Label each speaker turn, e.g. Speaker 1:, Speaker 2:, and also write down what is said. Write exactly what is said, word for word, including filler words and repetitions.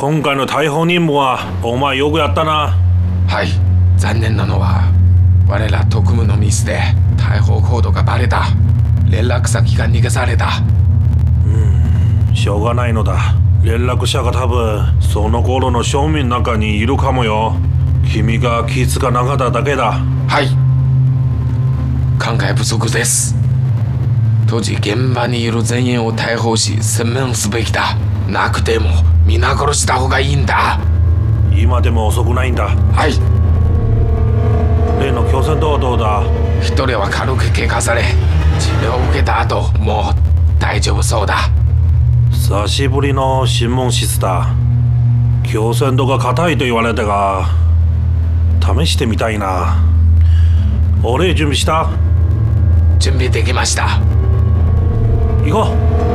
Speaker 1: 今回の逮捕任務はお前よくやったな。
Speaker 2: はい。残念なのは我ら特務のミスで逮捕コードがバレた。連絡先が逃げされた。
Speaker 1: うん、しょうがないのだ。連絡者が多分その頃の庶民の中にいるかもよ。君が気づかなかっただけだ。
Speaker 2: はい。考え不足です。当時現場にいる全員を逮捕し専念すべきだ。なくても皆殺した方がいいんだ。
Speaker 1: 今でも遅くないんだ。
Speaker 2: はい。
Speaker 1: 例の共産党はどうだ。
Speaker 2: 一人は軽く怪我され治療を受けた後もう大丈夫そうだ。
Speaker 1: 久しぶりの新聞室だ。共産党が硬いと言われたが試してみたいな。俺準備した？
Speaker 2: 準備できました。
Speaker 1: 行こう。